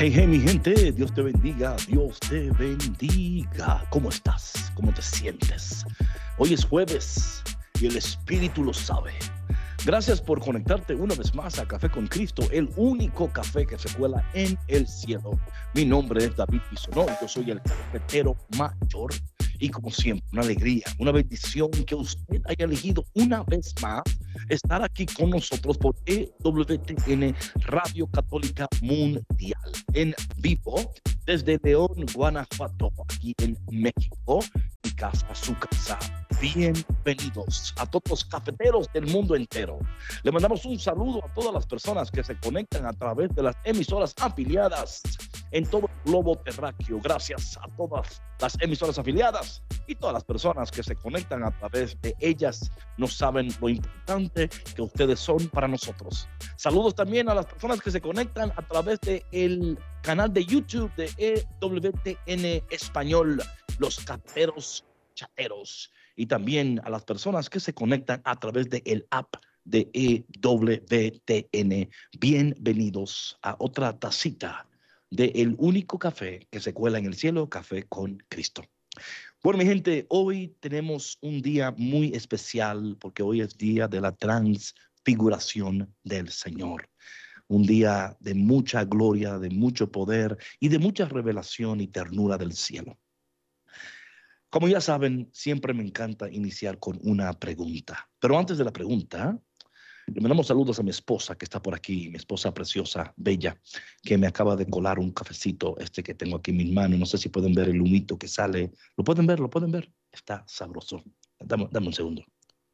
Hey, hey, mi gente, Dios te bendiga, Dios te bendiga. ¿Cómo estás? ¿Cómo te sientes? Hoy es jueves y el Espíritu lo sabe. Gracias por conectarte una vez más a Café con Cristo, el único café que se cuela en el cielo. Mi nombre es David Bisonó, yo soy el cafetero mayor. Y como siempre, una alegría, una bendición que usted haya elegido una vez más estar aquí con nosotros por EWTN Radio Católica Mundial en vivo desde León, Guanajuato, aquí en México. Mi casa, su casa. Bienvenidos a todos los cafeteros del mundo entero. Le mandamos un saludo a todas las personas que se conectan a través de las emisoras afiliadas en todo el globo terráqueo. Gracias a todas las emisoras afiliadas y todas las personas que se conectan a través de ellas. No saben lo importante que ustedes son para nosotros. Saludos también a las personas que se conectan a través del canal de YouTube de EWTN Español, los cafeteros chateros, y también a las personas que se conectan a través del app de EWTN. Bienvenidos a otra tacita del único café que se cuela en el cielo, Café con Cristo. Bueno, mi gente, hoy tenemos un día muy especial porque hoy es día de la transfiguración del Señor. Un día de mucha gloria, de mucho poder y de mucha revelación y ternura del cielo. Como ya saben, siempre me encanta iniciar con una pregunta. Pero antes de la pregunta, le mandamos saludos a mi esposa que está por aquí, mi esposa preciosa, bella, que me acaba de colar un cafecito, que tengo aquí en mi mano. No sé si pueden ver el humito que sale. ¿Lo pueden ver? ¿Lo pueden ver? Está sabroso. Dame un segundo.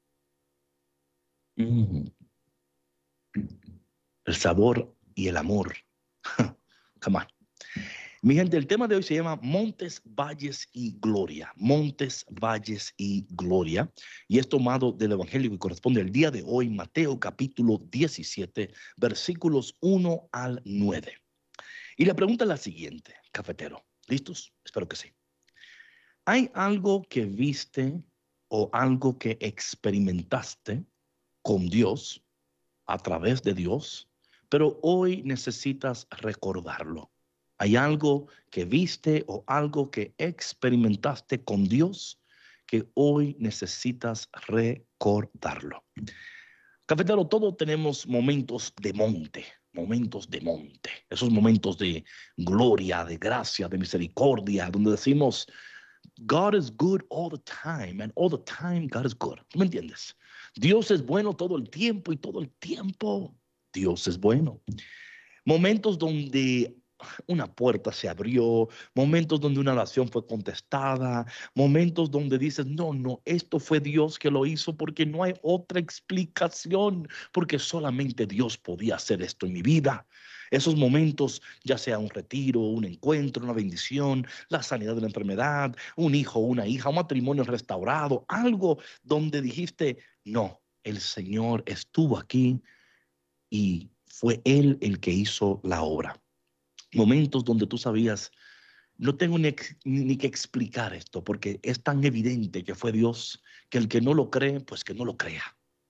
El sabor y el amor. Come on. Mi gente, el tema de hoy se llama Montes, Valles y Gloria. Montes, Valles y Gloria. Y es tomado del Evangelio que corresponde al día de hoy, Mateo capítulo 17, versículos 1 al 9. Y la pregunta es la siguiente, cafetero. ¿Listos? Espero que sí. ¿Hay algo que viste o algo que experimentaste con Dios, a través de Dios, pero hoy necesitas recordarlo? ¿Hay algo que viste o algo que experimentaste con Dios que hoy necesitas recordarlo? Cafetero, todos tenemos momentos de monte, momentos de monte, esos momentos de gloria, de gracia, de misericordia, donde decimos, God is good all the time, and all the time God is good. ¿Tú me entiendes? Dios es bueno todo el tiempo y todo el tiempo Dios es bueno. Momentos donde una puerta se abrió, momentos donde una oración fue contestada, momentos donde dices, no, esto fue Dios que lo hizo porque no hay otra explicación, porque solamente Dios podía hacer esto en mi vida. Esos momentos, ya sea un retiro, un encuentro, una bendición, la sanidad de la enfermedad, un hijo, una hija, un matrimonio restaurado, algo donde dijiste, no, el Señor estuvo aquí y fue Él el que hizo la obra. Momentos donde tú sabías, no tengo ni que explicar esto, porque es tan evidente que fue Dios, que el que no lo cree, pues que no lo crea.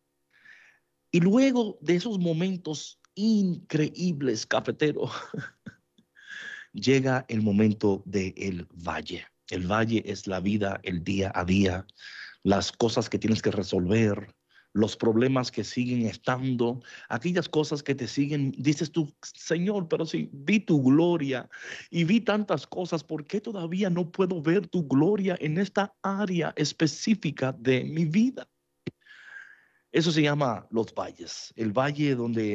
Y luego de esos momentos increíbles, cafetero, llega el momento del valle. El valle es la vida, el día a día, las cosas que tienes que resolver, los problemas que siguen estando, aquellas cosas que te siguen. Dices tú, Señor, pero si vi tu gloria y vi tantas cosas, ¿por qué todavía no puedo ver tu gloria en esta área específica de mi vida? Eso se llama los valles, el valle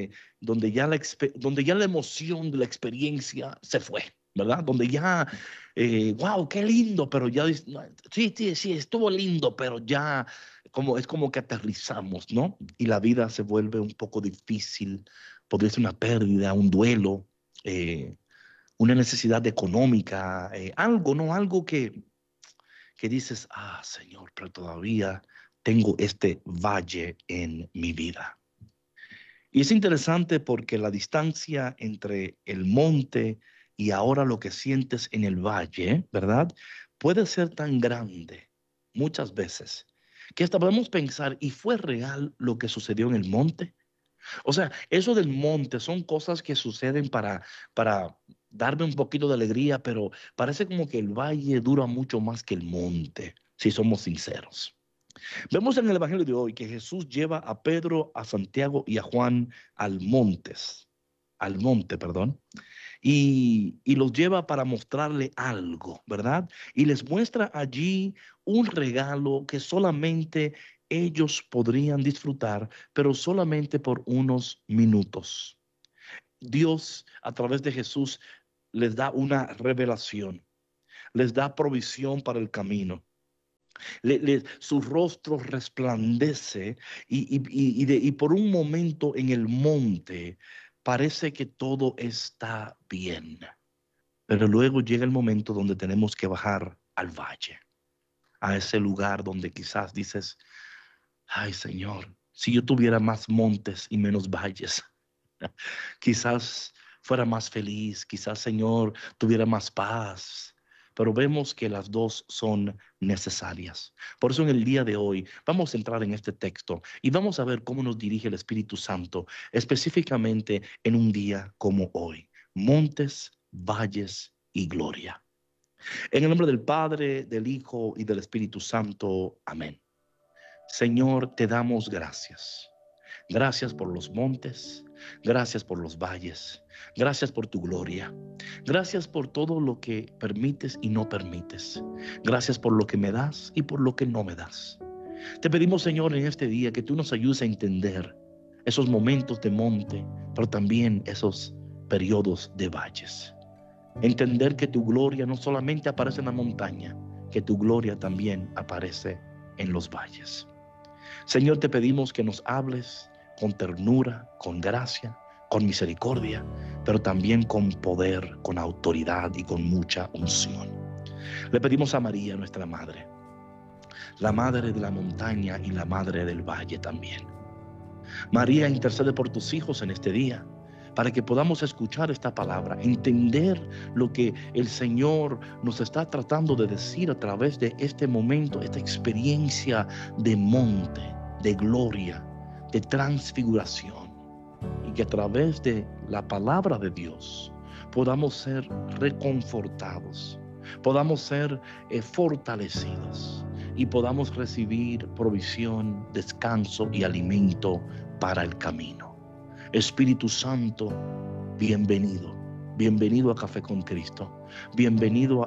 donde ya la emoción de la experiencia se fue, ¿verdad? Donde ya, wow, qué lindo, pero ya, sí, estuvo lindo, pero ya es como que aterrizamos, ¿no? Y la vida se vuelve un poco difícil, podría ser una pérdida, un duelo, eh, una necesidad económica, algo, ¿no? Algo que dices, Señor, pero todavía tengo este valle en mi vida. Y es interesante porque la distancia entre el monte y ahora lo que sientes en el valle, ¿verdad? Puede ser tan grande muchas veces que hasta podemos pensar, ¿y fue real lo que sucedió en el monte? O sea, eso del monte son cosas que suceden para darme un poquito de alegría, pero parece como que el valle dura mucho más que el monte, si somos sinceros. Vemos en el Evangelio de hoy que Jesús lleva a Pedro, a Santiago y a Juan al monte, perdón, y los lleva para mostrarle algo, ¿verdad? Y les muestra allí un regalo que solamente ellos podrían disfrutar, pero solamente por unos minutos. Dios, a través de Jesús, les da una revelación, les da provisión para el camino. Su rostro resplandece y por un momento en el monte parece que todo está bien. Pero luego llega el momento donde tenemos que bajar al valle, a ese lugar donde quizás dices, ay Señor, si yo tuviera más montes y menos valles, quizás fuera más feliz, quizás Señor tuviera más paz. Pero vemos que las dos son necesarias. Por eso en el día de hoy vamos a entrar en este texto y vamos a ver cómo nos dirige el Espíritu Santo, específicamente en un día como hoy. Montes, valles y gloria. En el nombre del Padre, del Hijo y del Espíritu Santo. Amén. Señor, te damos gracias. Gracias por los montes, gracias por los valles, gracias por tu gloria, gracias por todo lo que permites y no permites, gracias por lo que me das y por lo que no me das. Te pedimos, Señor, en este día que tú nos ayudes a entender esos momentos de monte, pero también esos periodos de valles. Entender que tu gloria no solamente aparece en la montaña, que tu gloria también aparece en los valles. Señor, te pedimos que nos hables con ternura, con gracia, con misericordia, pero también con poder, con autoridad y con mucha unción. Le pedimos a María, nuestra madre, la madre de la montaña y la madre del valle también. María, intercede por tus hijos en este día, para que podamos escuchar esta palabra, entender lo que el Señor nos está tratando de decir a través de este momento, esta experiencia de monte, de gloria, de transfiguración, y que a través de la palabra de Dios podamos ser reconfortados, podamos ser fortalecidos y podamos recibir provisión, descanso y alimento para el camino. Espíritu Santo, bienvenido. Bienvenido a Café con Cristo. Bienvenido a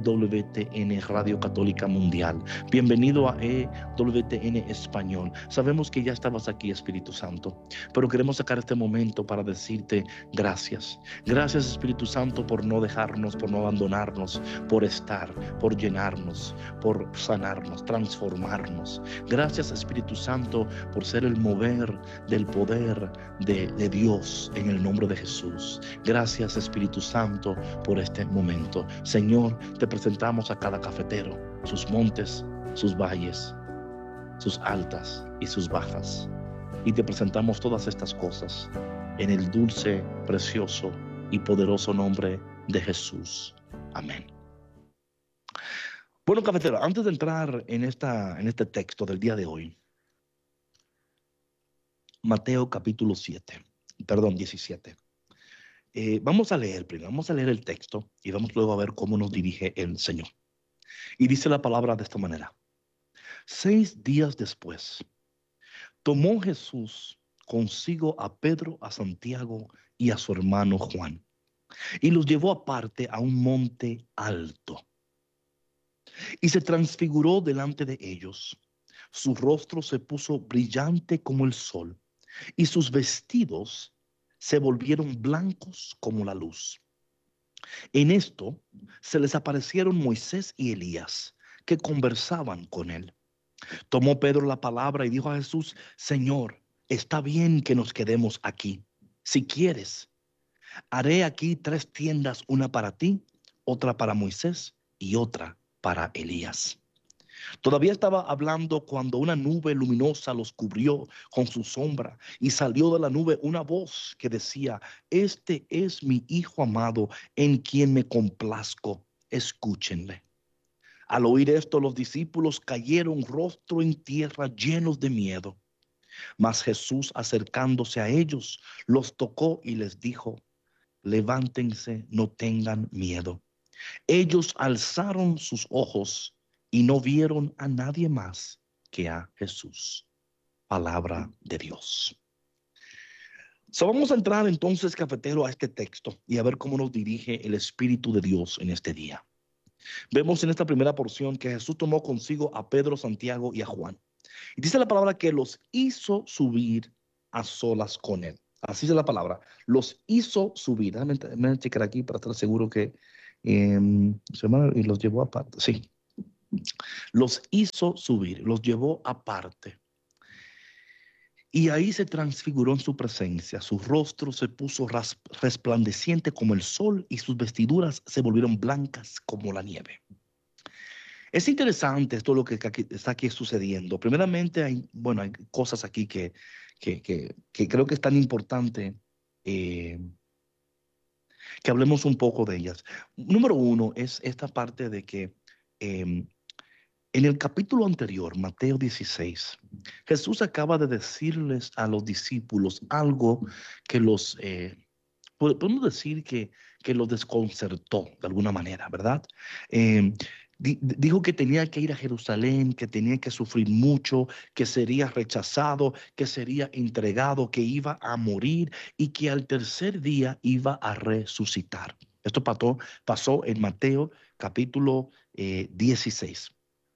EWTN Radio Católica Mundial. Bienvenido a EWTN Español. Sabemos que ya estabas aquí, Espíritu Santo, pero queremos sacar este momento para decirte gracias. Gracias, Espíritu Santo, por no dejarnos, por no abandonarnos, por estar, por llenarnos, por sanarnos, transformarnos. Gracias, Espíritu Santo, por ser el mover del poder de Dios en el nombre de Jesús. Gracias, Espíritu Santo, por este momento. Señor, te presentamos a cada cafetero, sus montes, sus valles, sus altas y sus bajas. Y te presentamos todas estas cosas en el dulce, precioso y poderoso nombre de Jesús. Amén. Bueno, cafetero, antes de entrar en este texto del día de hoy, Mateo capítulo 17. Vamos a leer primero, vamos a leer el texto y vamos luego a ver cómo nos dirige el Señor. Y dice la palabra de esta manera. 6 días después, tomó Jesús consigo a Pedro, a Santiago y a su hermano Juan, y los llevó aparte a un monte alto. Y se transfiguró delante de ellos. Su rostro se puso brillante como el sol, y sus vestidos se volvieron blancos como la luz. En esto se les aparecieron Moisés y Elías, que conversaban con él. Tomó Pedro la palabra y dijo a Jesús: Señor, está bien que nos quedemos aquí. Si quieres, haré aquí 3 tiendas, una para ti, otra para Moisés y otra para Elías. Todavía estaba hablando cuando una nube luminosa los cubrió con su sombra, y salió de la nube una voz que decía: Este es mi Hijo amado, en quien me complazco, escúchenle. Al oír esto, los discípulos cayeron rostro en tierra, llenos de miedo. Mas Jesús, acercándose a ellos, los tocó y les dijo: levántense, no tengan miedo. Ellos alzaron sus ojos y no vieron a nadie más que a Jesús. Palabra de Dios. Vamos a entrar entonces, cafetero, a este texto y a ver cómo nos dirige el Espíritu de Dios en este día. Vemos en esta primera porción que Jesús tomó consigo a Pedro, Santiago y a Juan. Y dice la palabra que los hizo subir a solas con él. Así es la palabra. Los hizo subir. Déjame checar aquí para estar seguro que y los llevó aparte. Sí. Los hizo subir, los llevó aparte. Y ahí se transfiguró en su presencia. Su rostro se puso resplandeciente como el sol y sus vestiduras se volvieron blancas como la nieve. Es interesante esto lo que está aquí sucediendo. Primeramente, hay cosas aquí que creo que es tan importante que hablemos un poco de ellas. Número uno es esta parte de que en el capítulo anterior, Mateo 16, Jesús acaba de decirles a los discípulos algo que podemos decir que los desconcertó de alguna manera, ¿verdad? Dijo que tenía que ir a Jerusalén, que tenía que sufrir mucho, que sería rechazado, que sería entregado, que iba a morir y que al tercer día iba a resucitar. Esto pasó en Mateo capítulo 16.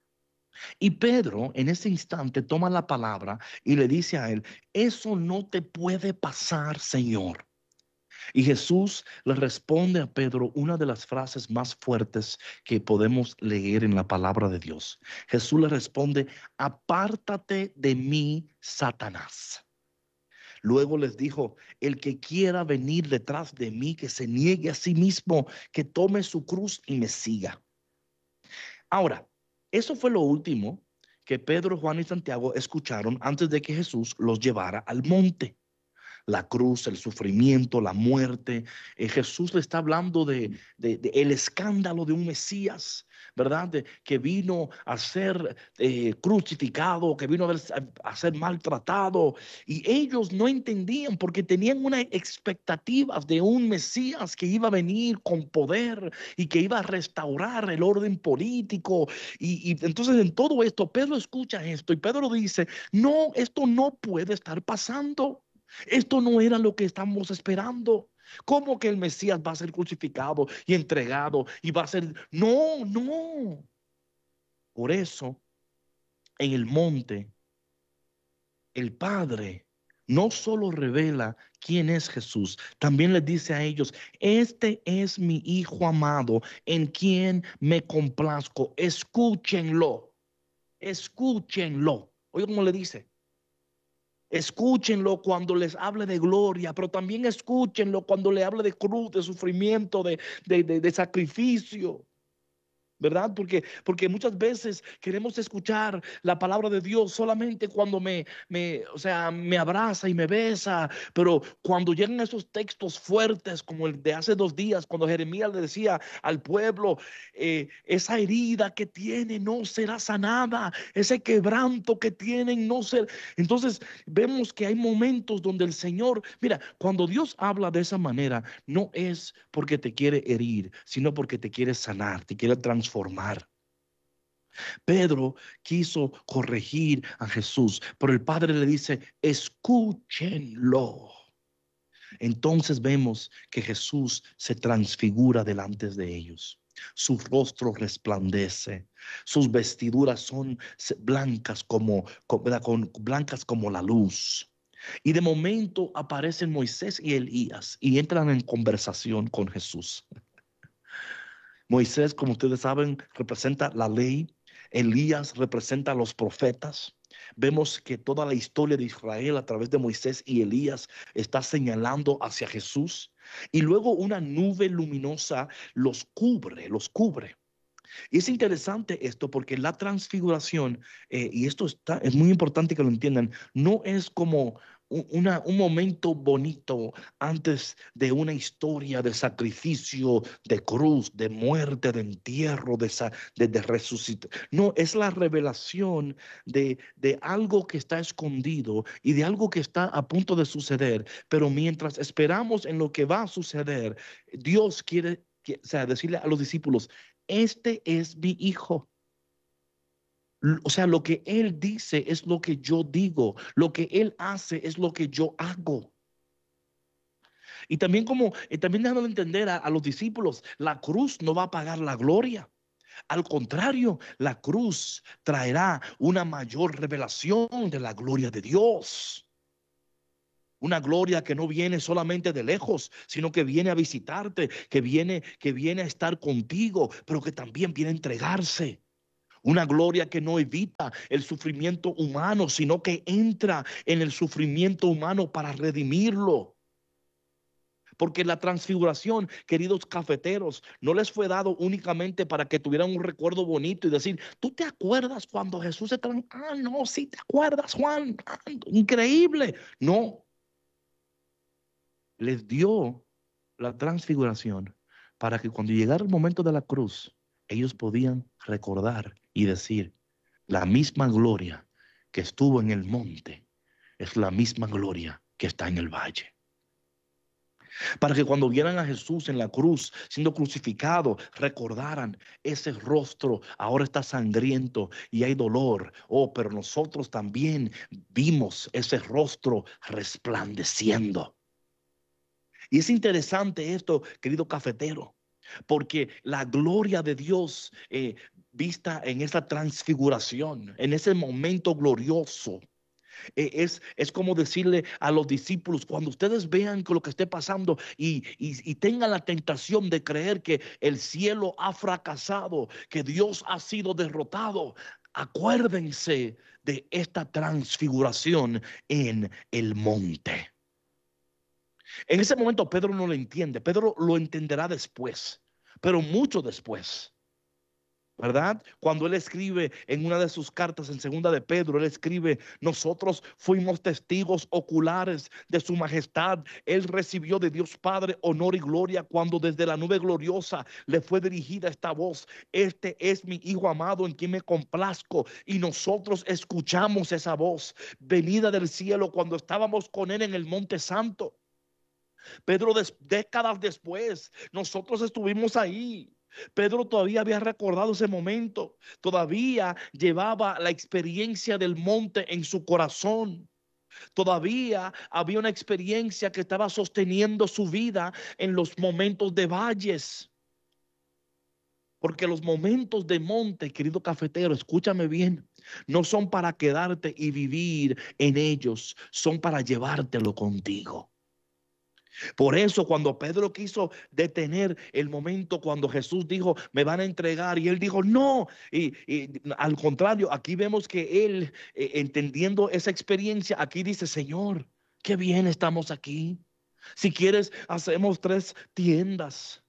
Y Pedro en ese instante toma la palabra y le dice a él, eso no te puede pasar, Señor. Y Jesús le responde a Pedro una de las frases más fuertes que podemos leer en la palabra de Dios. Jesús le responde, apártate de mí, Satanás. Luego les dijo, el que quiera venir detrás de mí, que se niegue a sí mismo, que tome su cruz y me siga. Ahora, eso fue lo último que Pedro, Juan y Santiago escucharon antes de que Jesús los llevara al monte. La cruz, el sufrimiento, la muerte. Jesús le está hablando de el escándalo de un Mesías, ¿verdad? Que vino a ser crucificado, que vino a ser maltratado. Y ellos no entendían porque tenían una expectativa de un Mesías que iba a venir con poder y que iba a restaurar el orden político. Y entonces en todo esto, Pedro escucha esto y Pedro dice, no, esto no puede estar pasando. Esto no era lo que estamos esperando. ¿Cómo que el Mesías va a ser crucificado y entregado y va a ser? No, no. Por eso, en el monte, el Padre no solo revela quién es Jesús, también les dice a ellos, este es mi Hijo amado, en quien me complazco. Escúchenlo, escúchenlo. Oiga cómo le dice. Escúchenlo cuando les hable de gloria, pero también escúchenlo cuando le hable de cruz, de sufrimiento, de sacrificio. ¿Verdad? Porque muchas veces queremos escuchar la palabra de Dios solamente cuando me abraza y me besa, pero cuando llegan esos textos fuertes como el de hace 2 días, cuando Jeremías le decía al pueblo, esa herida que tiene no será sanada, ese quebranto que tienen no será. Entonces vemos que hay momentos donde el Señor, mira, cuando Dios habla de esa manera, no es porque te quiere herir, sino porque te quiere sanar, te quiere transformar. Pedro quiso corregir a Jesús, pero el Padre le dice, escúchenlo. Entonces vemos que Jesús se transfigura delante de ellos. Su rostro resplandece, sus vestiduras son blancas blancas como la luz. Y de momento aparecen Moisés y Elías y entran en conversación con Jesús. Moisés, como ustedes saben, representa la ley. Elías representa a los profetas. Vemos que toda la historia de Israel a través de Moisés y Elías está señalando hacia Jesús. Y luego una nube luminosa los cubre, los cubre. Y es interesante esto porque la transfiguración, y esto es muy importante que lo entiendan, no es como un momento bonito antes de una historia de sacrificio, de cruz, de muerte, de entierro, de resucitar. No, es la revelación de algo que está escondido y de algo que está a punto de suceder. Pero mientras esperamos en lo que va a suceder, Dios quiere, o sea, decirle a los discípulos, este es mi hijo. O sea, lo que él dice es lo que yo digo, lo que él hace es lo que yo hago. Y también también dejando de entender a los discípulos, la cruz no va a pagar la gloria. Al contrario, la cruz traerá una mayor revelación de la gloria de Dios. Una gloria que no viene solamente de lejos, sino que viene a visitarte, que viene a estar contigo, pero que también viene a entregarse. Una gloria que no evita el sufrimiento humano, sino que entra en el sufrimiento humano para redimirlo. Porque la transfiguración, queridos cafeteros, no les fue dado únicamente para que tuvieran un recuerdo bonito y decir, ¿tú te acuerdas cuando Jesús se transfiguró? Ah, no, sí te acuerdas, Juan. Ah, increíble. No, les dio la transfiguración para que cuando llegara el momento de la cruz, ellos podían recordar y decir, la misma gloria que estuvo en el monte es la misma gloria que está en el valle. Para que cuando vieran a Jesús en la cruz siendo crucificado, recordaran ese rostro ahora está sangriento y hay dolor. Oh, pero nosotros también vimos ese rostro resplandeciendo. Y es interesante esto, querido cafetero, porque la gloria de Dios vista en esa transfiguración, en ese momento glorioso, es como decirle a los discípulos, cuando ustedes vean que lo que esté pasando y tengan la tentación de creer que el cielo ha fracasado, que Dios ha sido derrotado, acuérdense de esta transfiguración en el monte. En ese momento Pedro no lo entiende, Pedro lo entenderá después, pero mucho después. ¿Verdad? Cuando él escribe en una de sus cartas en segunda de Pedro, él escribe, nosotros fuimos testigos oculares de su majestad. Él recibió de Dios Padre honor y gloria cuando desde la nube gloriosa le fue dirigida esta voz. Este es mi hijo amado en quien me complazco. Y nosotros escuchamos esa voz venida del cielo cuando estábamos con él en el Monte Santo. Pedro, décadas después, nosotros estuvimos ahí. Pedro todavía había recordado ese momento, todavía llevaba la experiencia del monte en su corazón, todavía había una experiencia que estaba sosteniendo su vida en los momentos de valles. Porque los momentos de monte, querido cafetero, escúchame bien, no son para quedarte y vivir en ellos, son para llevártelo contigo. Por eso cuando Pedro quiso detener el momento cuando Jesús dijo, me van a entregar, y él dijo, no, y al contrario, aquí vemos que él, entendiendo esa experiencia, aquí dice, Señor, qué bien estamos aquí. Si quieres, hacemos 3 tiendas.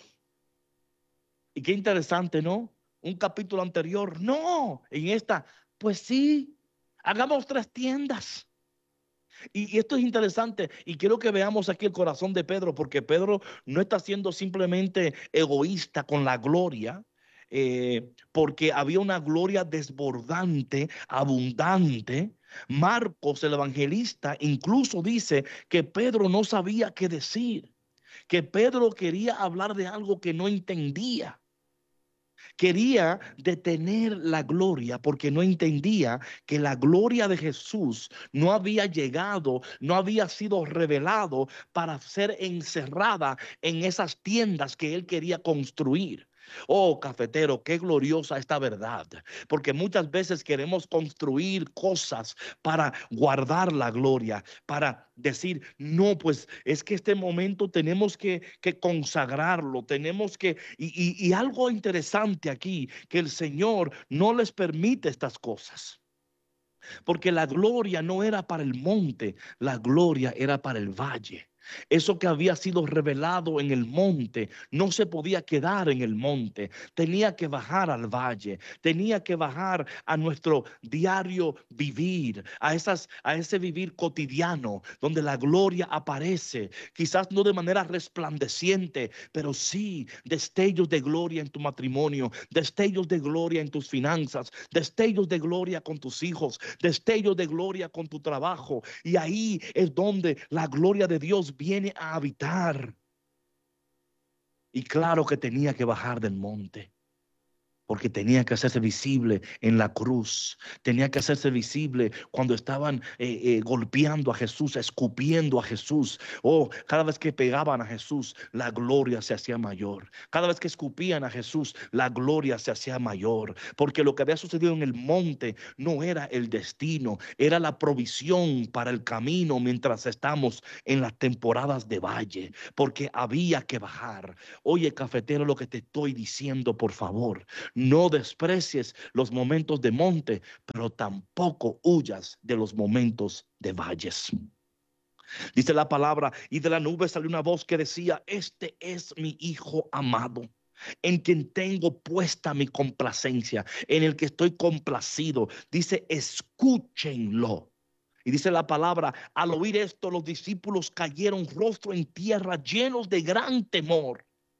Y qué interesante, ¿no? Un capítulo anterior, no, en esta, pues sí, hagamos 3 tiendas. Y esto es interesante y quiero que veamos aquí el corazón de Pedro, porque Pedro no está siendo simplemente egoísta con la gloria, porque había una gloria desbordante, abundante. Marcos, el evangelista, incluso dice que Pedro no sabía qué decir, que Pedro quería hablar de algo que no entendía. Quería detener la gloria porque no entendía que la gloria de Jesús no había llegado, no había sido revelado para ser encerrada en esas tiendas que él quería construir. Oh, cafetero, qué gloriosa esta verdad, porque muchas veces queremos construir cosas para guardar la gloria, para decir, no, pues es que este momento tenemos que consagrarlo, tenemos que, y algo interesante aquí, que el Señor no les permite estas cosas. Porque la gloria no era para el monte, la gloria era para el valle. Eso que había sido revelado en el monte no se podía quedar en el monte. Tenía que bajar al valle, tenía que bajar a nuestro diario vivir, a ese vivir cotidiano donde la gloria aparece, quizás no de manera resplandeciente, pero sí destellos de gloria en tu matrimonio, destellos de gloria en tus finanzas, destellos de gloria con tus hijos, destellos de gloria con tu trabajo. Y ahí es donde la gloria de Dios viene a habitar. Y claro que tenía que bajar del monte, porque tenía que hacerse visible en la cruz, tenía que hacerse visible cuando estaban golpeando a Jesús, escupiendo a Jesús. Oh, cada vez que pegaban a Jesús, la gloria se hacía mayor. Cada vez que escupían a Jesús, la gloria se hacía mayor, porque lo que había sucedido en el monte no era el destino, era la provisión para el camino mientras estamos en las temporadas de valle, porque había que bajar. Oye, cafetero, lo que te estoy diciendo, por favor, no desprecies los momentos de monte, pero tampoco huyas de los momentos de valles. Dice la palabra, y de la nube salió una voz que decía: este es mi hijo amado, en quien tengo puesta mi complacencia, en el que estoy complacido. Dice, escúchenlo. Y dice la palabra, al oír esto, los discípulos cayeron rostro en tierra, llenos de gran temor.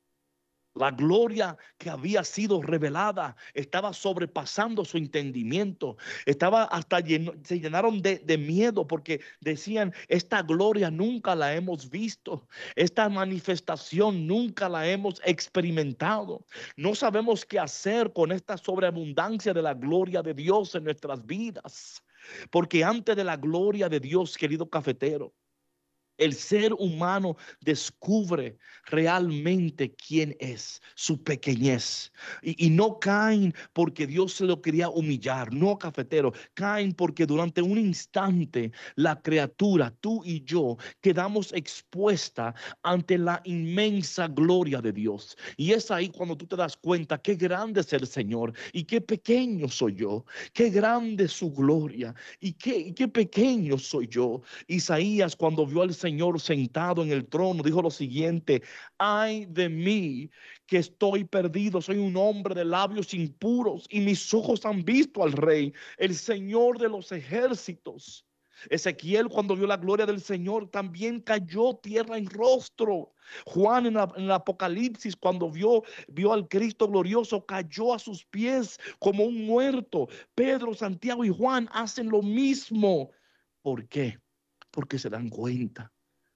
La gloria que había sido revelada estaba sobrepasando su entendimiento. Estaba hasta se llenaron de miedo, porque decían: esta gloria nunca la hemos visto. Esta manifestación nunca la hemos experimentado. No sabemos qué hacer con esta sobreabundancia de la gloria de Dios en nuestras vidas. Porque antes de la gloria de Dios, querido cafetero, el ser humano descubre realmente quién es, su pequeñez. Y no caen porque Dios se lo quería humillar. No, cafetero, caen porque durante un instante la criatura, tú y yo, quedamos expuesta ante la inmensa gloria de Dios. Y es ahí cuando tú te das cuenta qué grande es el Señor y qué pequeño soy yo. Qué grande es su gloria y qué pequeño soy yo. Isaías, cuando vio al Señor sentado en el trono, dijo lo siguiente: ay de mí, que estoy perdido, soy un hombre de labios impuros, y mis ojos han visto al Rey, el Señor de los ejércitos. Ezequiel, cuando vio la gloria del Señor, también cayó tierra en rostro. Juan, en el Apocalipsis, cuando vio al Cristo glorioso, cayó a sus pies como un muerto. Pedro, Santiago y Juan hacen lo mismo. ¿Por qué? Porque se dan cuenta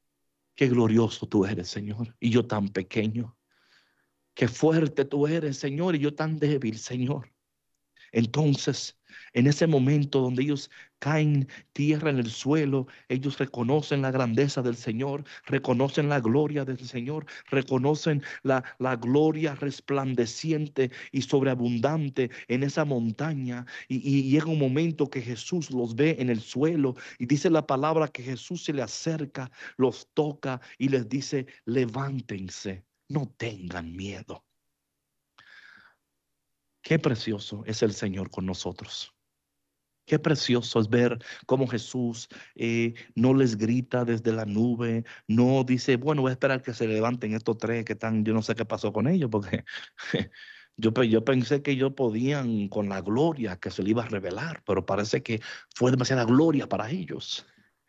qué glorioso tú eres, Señor, y yo tan pequeño. Qué fuerte tú eres, Señor, y yo tan débil, Señor. Entonces, en ese momento donde ellos caen tierra en el suelo, ellos reconocen la grandeza del Señor, reconocen la gloria del Señor, reconocen la gloria resplandeciente y sobreabundante en esa montaña. Y llega un momento que Jesús los ve en el suelo, y dice la palabra que Jesús se le acerca, los toca y les dice: levántense, no tengan miedo. Qué precioso es el Señor con nosotros. Qué precioso es ver cómo Jesús no les grita desde la nube, no dice: bueno, voy a esperar que se levanten estos tres que están, yo no sé qué pasó con ellos, porque yo pensé que ellos podían con la gloria que se le iba a revelar, pero parece que fue demasiada gloria para ellos.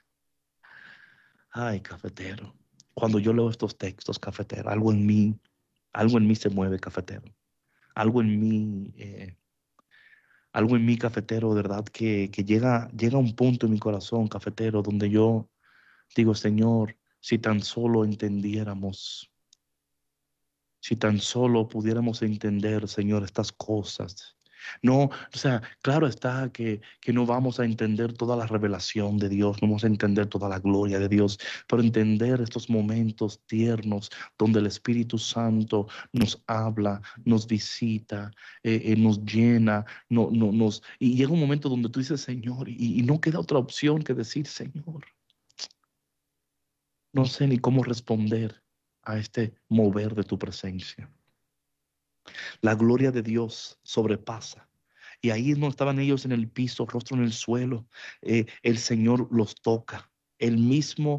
Ay, cafetero, cuando yo leo estos textos, cafetero, algo en mí se mueve, cafetero, algo en mí... algo en mí, cafetero, de verdad, que llega a un punto en mi corazón, cafetero, donde yo digo: Señor, si tan solo entendiéramos, si tan solo pudiéramos entender, Señor, estas cosas. No, o sea, claro está que no vamos a entender toda la revelación de Dios, no vamos a entender toda la gloria de Dios, pero entender estos momentos tiernos donde el Espíritu Santo nos habla, nos visita, nos llena, y llega un momento donde tú dices: Señor, y no queda otra opción que decir: Señor, no sé ni cómo responder a este mover de tu presencia. La gloria de Dios sobrepasa. Y ahí no estaban ellos en el piso, rostro en el suelo. El Señor los toca. Él mismo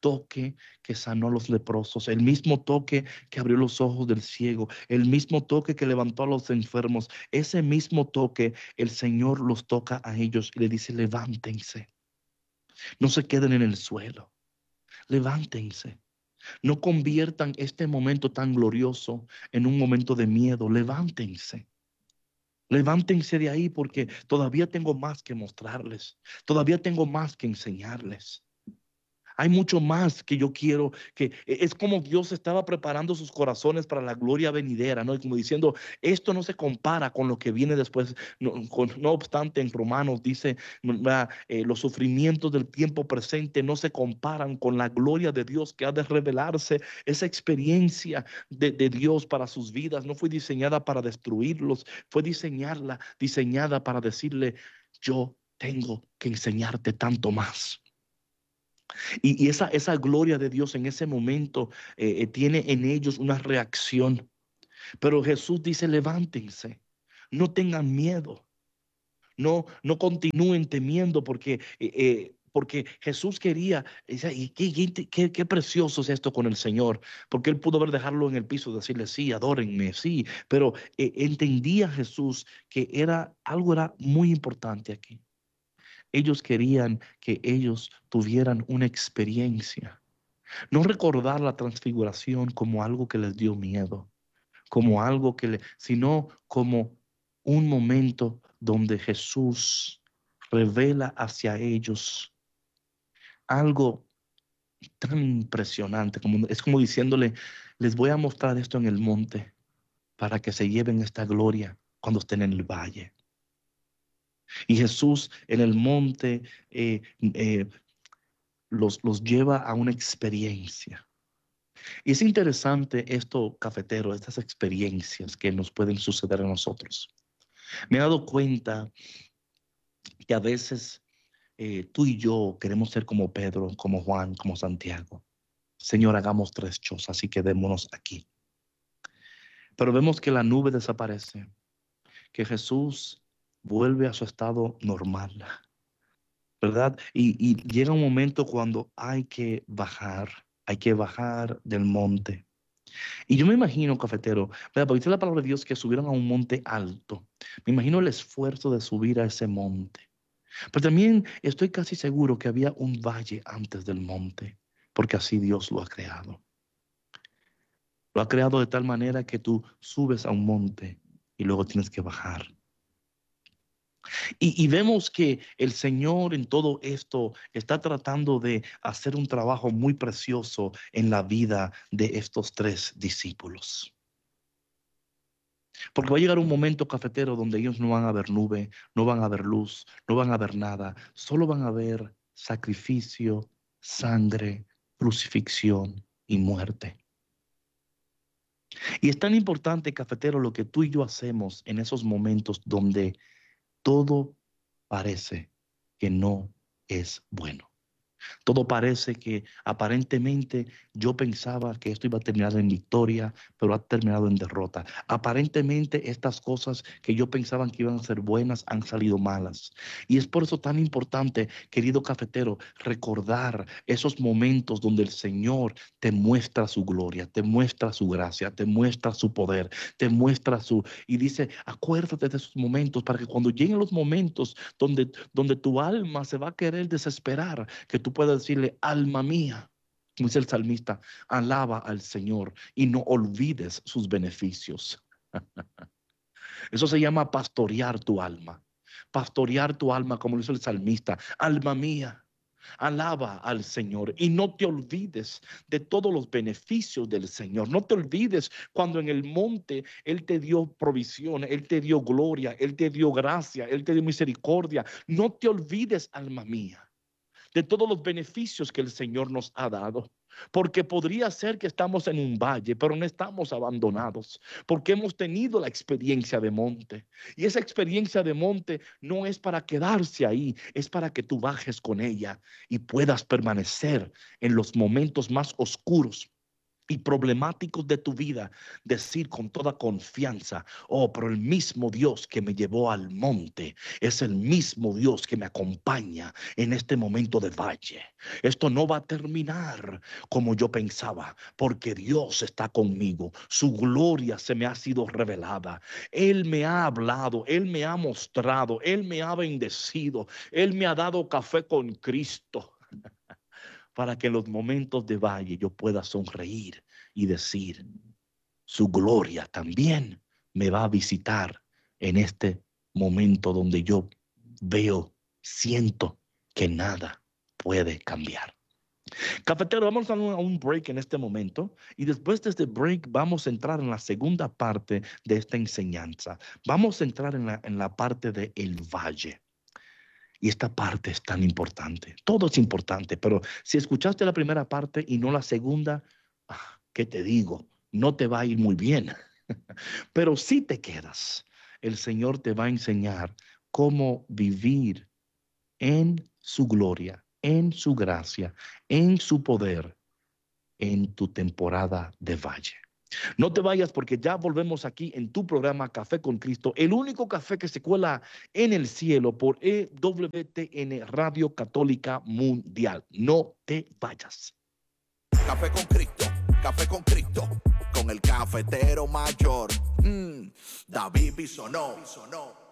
toque que sanó a los leprosos, el mismo toque que abrió los ojos del ciego, el mismo toque que levantó a los enfermos, ese mismo toque, el Señor los toca a ellos y le dice, levántense, no se queden en el suelo, levántense. No conviertan este momento tan glorioso en un momento de miedo. Levántense. Levántense de ahí porque todavía tengo más que mostrarles. Todavía tengo más que enseñarles. Hay mucho más que yo quiero, que es como Dios estaba preparando sus corazones para la gloria venidera, ¿no? Y como diciendo, esto no se compara con lo que viene después. No obstante, en Romanos dice, los sufrimientos del tiempo presente no se comparan con la gloria de Dios que ha de revelarse. Esa experiencia de Dios para sus vidas no fue diseñada para destruirlos, fue diseñada para decirle, yo tengo que enseñarte tanto más. Y esa gloria de Dios en ese momento tiene en ellos una reacción. Pero Jesús dice, levántense, no tengan miedo, no continúen temiendo porque Jesús quería, y qué precioso es esto con el Señor, porque Él pudo haber dejarlo en el piso, decirle, sí, adórenme, sí, pero entendía Jesús que algo era muy importante aquí. Ellos querían que ellos tuvieran una experiencia. No recordar la transfiguración como algo que les dio miedo, como algo sino como un momento donde Jesús revela hacia ellos algo tan impresionante, es como diciéndole, les voy a mostrar esto en el monte para que se lleven esta gloria cuando estén en el valle. Y Jesús en el monte los lleva a una experiencia. Y es interesante esto, cafetero, estas experiencias que nos pueden suceder a nosotros. Me he dado cuenta que a veces tú y yo queremos ser como Pedro, como Juan, como Santiago. Señor, hagamos tres chozas y quedémonos aquí. Pero vemos que la nube desaparece, que Jesús vuelve a su estado normal, ¿verdad? Y llega un momento cuando hay que bajar del monte. Y yo me imagino, cafetero, ¿verdad? Porque dice la palabra de Dios que subieron a un monte alto. Me imagino el esfuerzo de subir a ese monte. Pero también estoy casi seguro que había un valle antes del monte, porque así Dios lo ha creado. Lo ha creado de tal manera que tú subes a un monte y luego tienes que bajar. Y vemos que el Señor en todo esto está tratando de hacer un trabajo muy precioso en la vida de estos tres discípulos. Porque va a llegar un momento, cafetero, donde ellos no van a ver nube, no van a ver luz, no van a ver nada, solo van a ver sacrificio, sangre, crucifixión y muerte. Y es tan importante, cafetero, lo que tú y yo hacemos en esos momentos donde todo parece que no es bueno. Todo parece que aparentemente yo pensaba que esto iba a terminar en victoria, pero ha terminado en derrota. Aparentemente estas cosas que yo pensaba que iban a ser buenas han salido malas. Y es por eso tan importante, querido cafetero, recordar esos momentos donde el Señor te muestra su gloria, te muestra su gracia, te muestra su poder, te muestra y dice, acuérdate de esos momentos para que cuando lleguen los momentos donde tu alma se va a querer desesperar, que tú puedas decirle, alma mía, como dice el salmista, alaba al Señor y no olvides sus beneficios. Eso se llama pastorear tu alma. Pastorear tu alma, como lo hizo el salmista, alma mía. Alaba al Señor y no te olvides de todos los beneficios del Señor. No te olvides cuando en el monte Él te dio provisión, Él te dio gloria, Él te dio gracia, Él te dio misericordia. No te olvides, alma mía, de todos los beneficios que el Señor nos ha dado. Porque podría ser que estamos en un valle, pero no estamos abandonados, porque hemos tenido la experiencia de monte. Y esa experiencia de monte no es para quedarse ahí, es para que tú bajes con ella y puedas permanecer en los momentos más oscuros, y problemáticos de tu vida, decir con toda confianza, oh, pero el mismo Dios que me llevó al monte es el mismo Dios que me acompaña en este momento de valle. Esto no va a terminar como yo pensaba, porque Dios está conmigo. Su gloria se me ha sido revelada. Él me ha hablado, Él me ha mostrado, Él me ha bendecido, Él me ha dado café con Cristo para que en los momentos de valle yo pueda sonreír y decir, su gloria también me va a visitar en este momento donde yo veo, siento que nada puede cambiar. Cafetero, vamos a un break en este momento y después de este break vamos a entrar en la segunda parte de esta enseñanza. Vamos a entrar en la parte del valle. Y esta parte es tan importante. Todo es importante, pero si escuchaste la primera parte y no la segunda, ¿qué te digo? No te va a ir muy bien. Pero si te quedas, el Señor te va a enseñar cómo vivir en su gloria, en su gracia, en su poder, en tu temporada de valle. No te vayas porque ya volvemos aquí en tu programa Café con Cristo, el único café que se cuela en el cielo por EWTN Radio Católica Mundial. No te vayas. Café con Cristo, con el cafetero mayor, David Bisonó.